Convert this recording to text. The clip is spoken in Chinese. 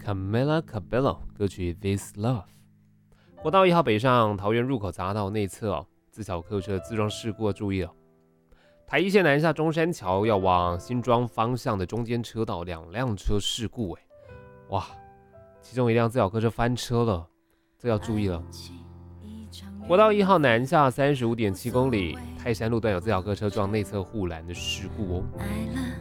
Camila Cabello 歌曲 This Love。国道1号北上桃园入口匝道内侧自小客车自撞事故注意了。台一线南下中山桥要往新庄方向的中间车道2辆车事故哇，其中一辆自小客车翻车了，这要注意了。国道1号南下35.7公里，泰山路段有自小客车撞内侧护栏的事故